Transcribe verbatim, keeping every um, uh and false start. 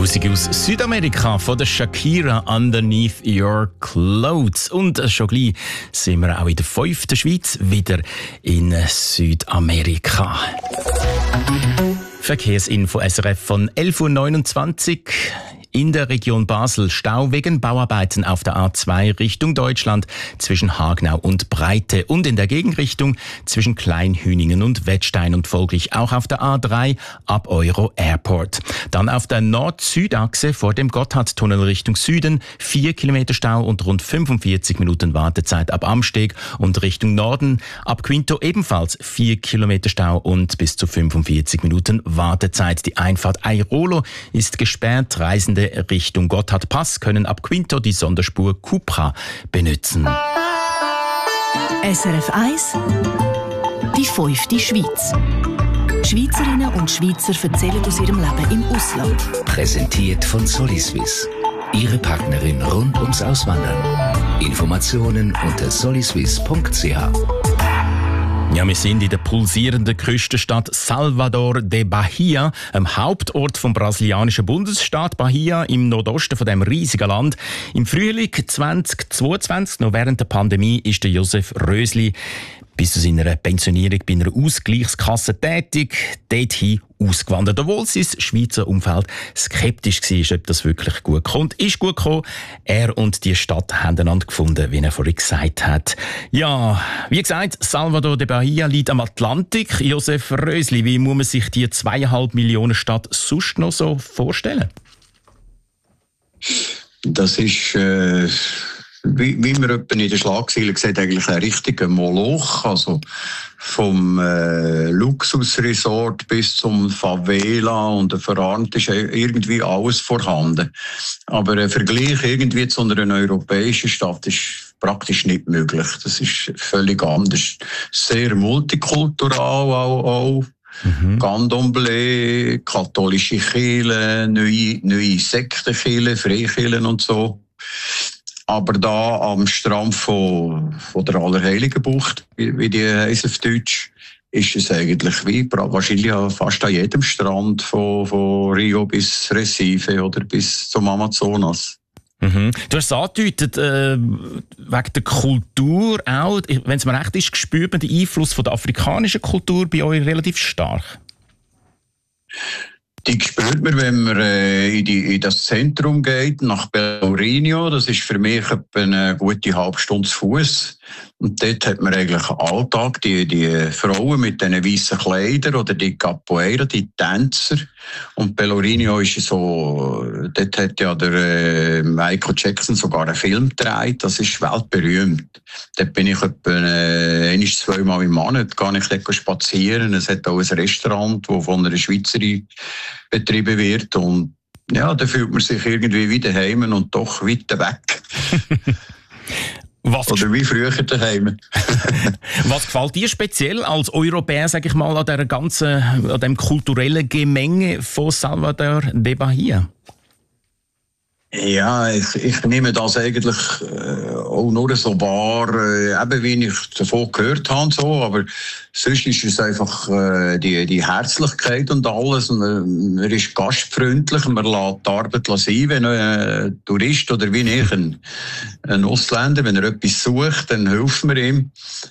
Musik aus Südamerika von der Shakira, Underneath Your Clothes. Und schon gleich sind wir auch in der fünften Schweiz wieder in Südamerika. Verkehrsinfo S R F von elf Uhr neunundzwanzig. In der Region Basel Stau wegen Bauarbeiten auf der A zwei Richtung Deutschland zwischen Hagenau und Breite und in der Gegenrichtung zwischen Kleinhüningen und Wettstein und folglich auch auf der A drei ab Euro Airport. Dann auf der Nord-Süd-Achse vor dem Gotthardtunnel Richtung Süden vier Kilometer Stau und rund fünfundvierzig Minuten Wartezeit ab Amsteg und Richtung Norden ab Quinto ebenfalls vier Kilometer Stau und bis zu fünfundvierzig Minuten Wartezeit. Die Einfahrt Airolo ist gesperrt. Reisende Richtung Gotthardpass können ab Quinto die Sonderspur Cupra benutzen. S R F eins, die fünfte Schweiz. Schweizerinnen und Schweizer erzählen aus ihrem Leben im Ausland. Präsentiert von Soliswiss. Ihre Partnerin rund ums Auswandern. Informationen unter soliswiss punkt c h. Ja, wir sind in der pulsierenden Küstenstadt Salvador de Bahia, am Hauptort vom brasilianischen Bundesstaat Bahia im Nordosten von dem riesigen Land. Im Frühling zweitausendzweiundzwanzig, noch während der Pandemie, ist der Josef Rösli bis zu seiner Pensionierung bei einer Ausgleichskasse tätig, dorthin ausgewandert. Obwohl sein Schweizer Umfeld skeptisch war, ob das wirklich gut kommt. Ist gut gekommen. Er und die Stadt haben einander gefunden, wie er vorhin gesagt hat. Ja, wie gesagt, Salvador de Bahia liegt am Atlantik. Josef Rösli, wie muss man sich die zweieinhalb Millionen Stadt sonst noch so vorstellen? Das ist... Äh Wie, wie man etwa in den Schlagzeilen sieht, eigentlich ein richtiger Moloch. Also vom äh, Luxusresort bis zum Favela und der Verarmt ist irgendwie alles vorhanden. Aber ein Vergleich irgendwie zu einer europäischen Stadt ist praktisch nicht möglich. Das ist völlig anders. Sehr multikultural auch. auch. Mhm. Candomblé, katholische Kirchen, neue, neue Sektenkirchen, Freikirchen und so. Aber da am Strand von, von der Allerheiligenbucht, wie, wie die heisst auf Deutsch, ist es eigentlich wie wahrscheinlich fast an jedem Strand von, von Rio bis Recife oder bis zum Amazonas. Mhm. Du hast es angedeutet, äh, wegen der Kultur auch, wenn es mir recht ist, spürt man den Einfluss von der afrikanischen Kultur bei euch relativ stark? Die spürt man, wenn man äh, in, die, in das Zentrum geht, nach Pelourinho. Das ist für mich etwa eine gute halbe Stunde zu Fuß. Und dort hat man eigentlich Alltag die, die Frauen mit diesen weißen Kleidern oder die Capoeira, die Tänzer. Und Pelourinho ist so, dort hat ja der äh, Michael Jackson sogar einen Film gedreht. Das ist weltberühmt. Dort bin ich etwa äh, ein-, zweimal im Monat, gehe ich dort spazieren. Es hat auch ein Restaurant, das von einer Schweizerin betrieben wird. Und ja, da fühlt man sich irgendwie wieder heim und doch weiter weg. Was Oder wie früher daheim. Was gefällt dir speziell als Europäer, sag ich mal, an der ganzen, an dem kulturellen Gemenge von Salvador de Bahia? Ja, ich, ich nehme das eigentlich äh, auch nur so wahr, äh, eben wie ich davon gehört habe, so, aber sonst ist es einfach äh, die, die Herzlichkeit und alles. Und, äh, man ist gastfreundlich, man lässt die Arbeit sein, wenn ein äh, Tourist oder wie ich, ein, ein Ausländer, wenn er etwas sucht, dann hilft man ihm.